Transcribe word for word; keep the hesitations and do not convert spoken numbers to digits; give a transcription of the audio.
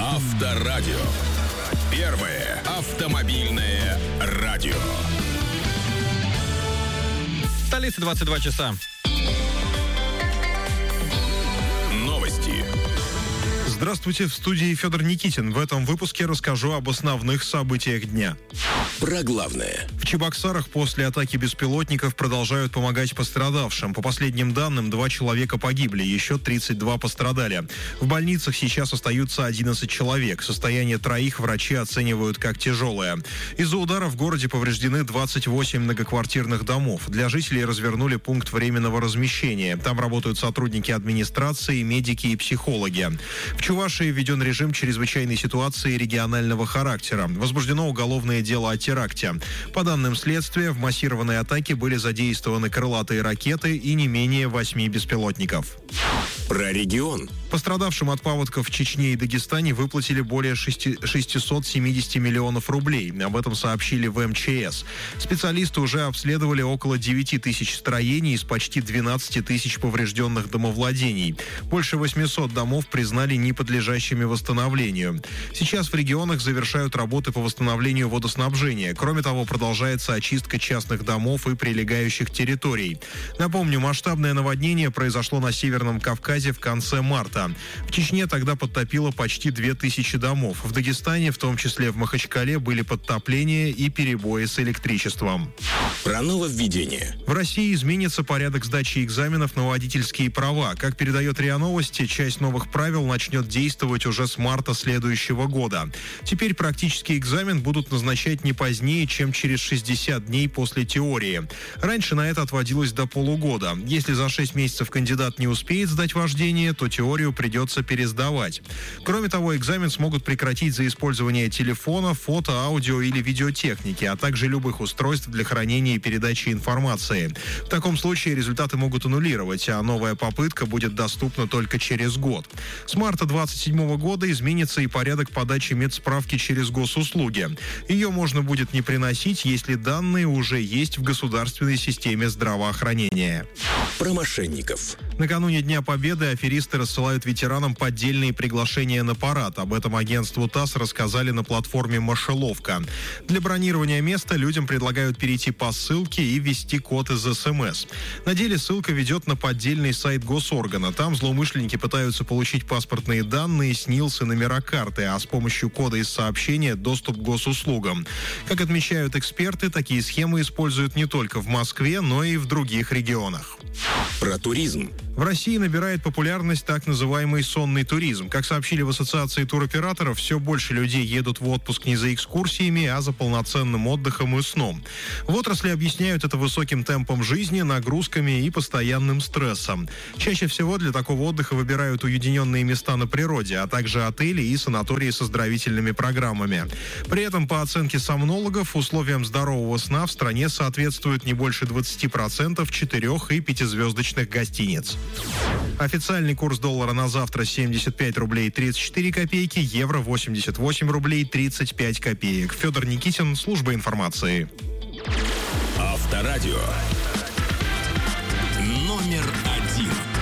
Авторадио. Первое автомобильное радио. В столице двадцать два часа. Новости. Здравствуйте, в студии Федор Никитин. В этом выпуске расскажу об основных событиях дня. Про главное. В Чебоксарах после атаки беспилотников продолжают помогать пострадавшим. По последним данным, два человека погибли, еще тридцать два пострадали. В больницах сейчас остаются одиннадцать человек. Состояние троих врачи оценивают как тяжелое. Из-за удара в городе повреждены двадцать восемь многоквартирных домов. Для жителей развернули пункт временного размещения. Там работают сотрудники администрации, медики и психологи. В Чувашии введен режим чрезвычайной ситуации регионального характера. Возбуждено уголовное дело о теракте. По данным следствия, в массированной атаке были задействованы крылатые ракеты и не менее восьми беспилотников. Про регион. Пострадавшим от паводков в Чечне и Дагестане выплатили более шестьсот семьдесят миллионов рублей. Об этом сообщили в эм че эс. Специалисты уже обследовали около девять тысяч строений из почти двенадцать тысяч поврежденных домовладений. Больше восемьсот домов признали неподлежащими восстановлению. Сейчас в регионах завершают работы по восстановлению водоснабжения. Кроме того, продолжается очистка частных домов и прилегающих территорий. Напомню, масштабное наводнение произошло на Северном Кавказе в конце марта. В Чечне тогда подтопило почти две тысячи домов. В Дагестане, в том числе в Махачкале, были подтопления и перебои с электричеством. Про нововведение. В России изменится порядок сдачи экзаменов на водительские права. Как передает РИА Новости, часть новых правил начнет действовать уже с марта следующего года. Теперь практический экзамен будут назначать не позднее, чем через шестьдесят дней после теории. Раньше на это отводилось до полугода. Если за шесть месяцев кандидат не успеет сдать вождение, то теорию придется пересдавать. Кроме того, экзамен смогут прекратить за использование телефона, фото, аудио или видеотехники, а также любых устройств для хранения и передачи информации. В таком случае результаты могут аннулировать, а новая попытка будет доступна только через год. С марта двадцать седьмого года изменится и порядок подачи медсправки через госуслуги. Ее можно будет не приносить, если данные уже есть в государственной системе здравоохранения. Про мошенников. Накануне Дня Победы аферисты рассылают ветеранам поддельные приглашения на парад. Об этом агентству ТАСС рассказали на платформе «Мошеловка». Для бронирования места людям предлагают перейти по ссылке и ввести код из эс эм эс. На деле ссылка ведет на поддельный сайт госоргана. Там злоумышленники пытаются получить паспортные данные, СНИЛС и номера карты, а с помощью кода из сообщения доступ к госуслугам. Как отмечают эксперты, такие схемы используют не только в Москве, но и в других регионах. Про туризм. В России набирает популярность так называемый сонный туризм. Как сообщили в Ассоциации туроператоров, все больше людей едут в отпуск не за экскурсиями, а за полноценным отдыхом и сном. В отрасли объясняют это высоким темпом жизни, нагрузками и постоянным стрессом. Чаще всего для такого отдыха выбирают уединенные места на природе, а также отели и санатории с оздоровительными программами. При этом, по оценке сомнологов, условиям здорового сна в стране соответствуют не больше двадцати процентов четырех- и пятизвездочных гостиниц. Официальный курс доллара на завтра семьдесят пять рублей тридцать четыре копейки, евро восемьдесят восемь рублей тридцать пять копеек. Федор Никитин, служба информации. Авторадио.